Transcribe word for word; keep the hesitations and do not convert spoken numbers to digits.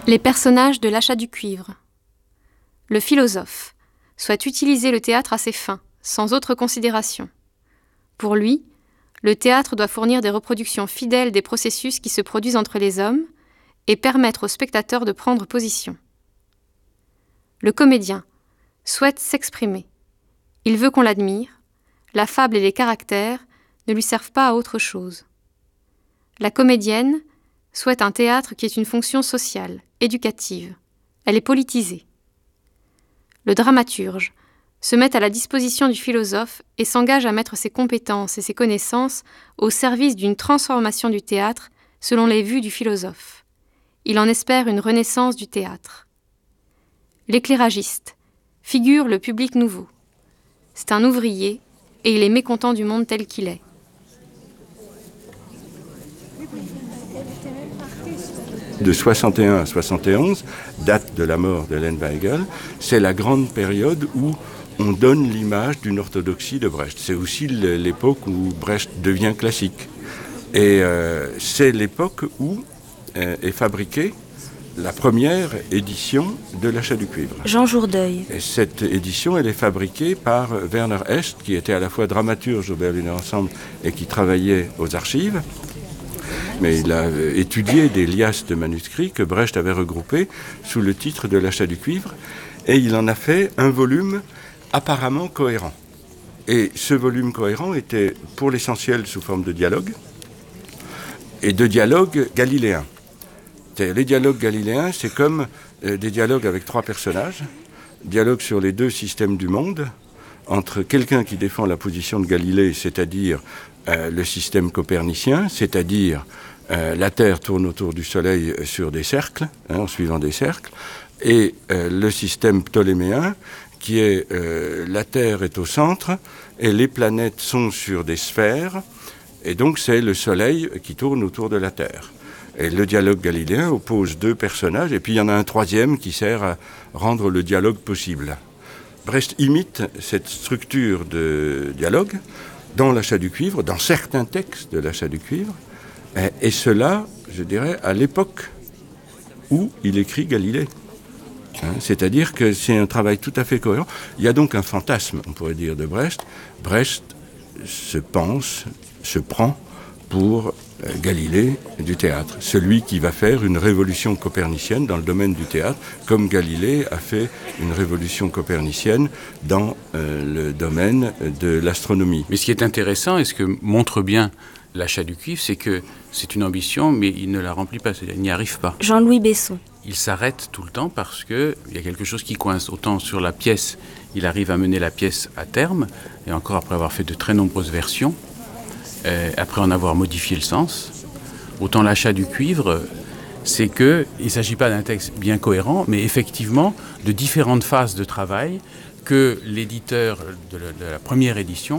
Les personnages de L'achat du cuivre. Le philosophe souhaite utiliser le théâtre à ses fins, sans autre considération. Pour lui, le théâtre doit fournir des reproductions fidèles des processus qui se produisent entre les hommes et permettre aux spectateurs de prendre position. Le comédien souhaite s'exprimer. Il veut qu'on l'admire. La fable et les caractères ne lui servent pas à autre chose. La comédienne souhaite un théâtre qui ait une fonction sociale, éducative. Elle est politisée. Le dramaturge se met à la disposition du philosophe et s'engage à mettre ses compétences et ses connaissances au service d'une transformation du théâtre selon les vues du philosophe. Il en espère une renaissance du théâtre. L'éclairagiste figure le public nouveau. C'est un ouvrier et il est mécontent du monde tel qu'il est. De soixante et un à soixante et onze, date de la mort de Hélène Weigel, c'est la grande période où on donne l'image d'une orthodoxie de Brecht. C'est aussi l'époque où Brecht devient classique. Et euh, c'est l'époque où euh, est fabriquée la première édition de L'achat du cuivre. Jean Jourdeuil. Et cette édition, elle est fabriquée par Werner Est, qui était à la fois dramaturge au Berliner Ensemble et qui travaillait aux archives. Mais il a étudié des liasses de manuscrits que Brecht avait regroupés sous le titre de L'achat du cuivre, et il en a fait un volume apparemment cohérent. Et ce volume cohérent était pour l'essentiel sous forme de dialogue, et de dialogue galiléen. Les dialogues galiléens, c'est comme euh, des dialogues avec trois personnages, dialogue sur les deux systèmes du monde, entre quelqu'un qui défend la position de Galilée, c'est-à-dire euh, le système copernicien, c'est-à-dire euh, la Terre tourne autour du Soleil sur des cercles, hein, en suivant des cercles, et euh, le système ptoléméen, qui est euh, la Terre est au centre, et les planètes sont sur des sphères, et donc c'est le Soleil qui tourne autour de la Terre. Et le dialogue galiléen oppose deux personnages, et puis il y en a un troisième qui sert à rendre le dialogue possible. Brecht imite cette structure de dialogue dans L'achat du cuivre, dans certains textes de L'achat du cuivre, et cela, je dirais, à l'époque où il écrit Galilée. Hein, c'est-à-dire que c'est un travail tout à fait cohérent. Il y a donc un fantasme, on pourrait dire, de Brecht. Brecht se pense, se prend pour euh, Galilée du théâtre, celui qui va faire une révolution copernicienne dans le domaine du théâtre, comme Galilée a fait une révolution copernicienne dans euh, le domaine de l'astronomie. Mais ce qui est intéressant et ce que montre bien L'achat du cuivre, c'est que c'est une ambition, mais il ne la remplit pas, c'est-à-dire il n'y arrive pas. Jean-Louis Besson. Il s'arrête tout le temps parce qu'il y a quelque chose qui coince. Autant sur la pièce, il arrive à mener la pièce à terme, et encore après avoir fait de très nombreuses versions, euh, après en avoir modifié le sens. Autant L'achat du cuivre, c'est qu'il ne s'agit pas d'un texte bien cohérent, mais effectivement de différentes phases de travail que l'éditeur de la, de la première édition